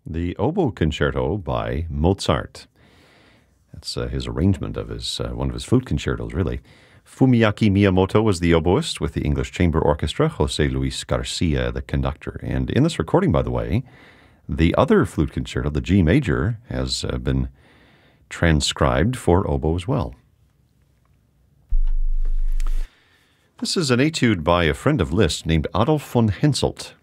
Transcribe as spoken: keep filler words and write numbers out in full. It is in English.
The Oboe Concerto by Mozart. That's uh, his arrangement of his uh, one of his flute concertos, really. Fumiaki Miyamoto was the oboist with the English Chamber Orchestra, Jose Luis Garcia, the conductor. And in this recording, by the way, the other flute concerto, the G major, has uh, been transcribed for oboe as well. This is an etude by a friend of Liszt named Adolf von Henselt.